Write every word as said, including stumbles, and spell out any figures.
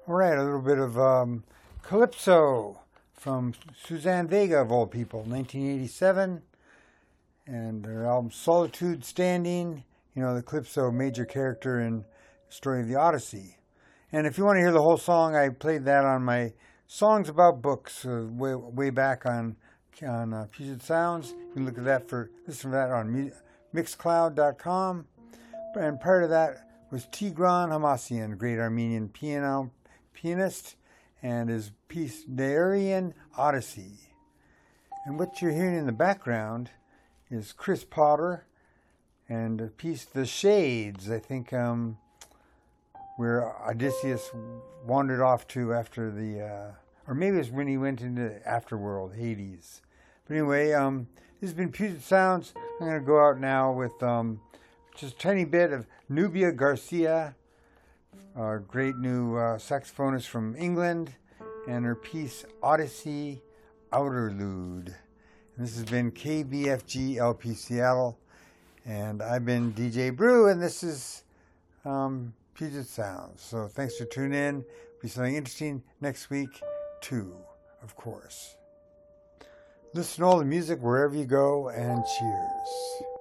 All right, a little bit of um, Calypso from Suzanne Vega, of all people, nineteen eighty-seven. And their album Solitude Standing, you know, the Calypso major character in the story of the Odyssey. And if you want to hear the whole song, I played that on my Songs About Books uh, way, way back on on uh, Puget Sounds. You can look at that for, listen to that on mixcloud dot com. And prior to that was Tigran Hamasyan, great Armenian piano pianist, and his piece Dairian Odyssey. And what you're hearing in the background is Chris Potter and a piece The Shades, I think, um, where Odysseus wandered off to after the, uh, or maybe it was when he went into the afterworld, Hades. But anyway, um, this has been Puget Sounds. I'm going to go out now with um, just a tiny bit of Nubia Garcia, a great new uh, saxophonist from England, and her piece Odyssey Outerlude. And this has been K B F G L P Seattle, and I've been D J Brew, and this is um, Puget Sounds. So thanks for tuning in. Be something interesting next week, too, of course. Listen to all the music wherever you go, and cheers.